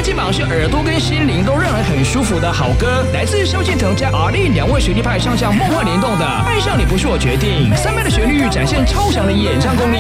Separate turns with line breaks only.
基本上是耳朵跟心灵都让人很舒服的好歌，来自萧敬腾加阿令两位实力派唱将梦幻联动的《爱上你不是我决定》，3倍的旋律展现超强的演唱功力。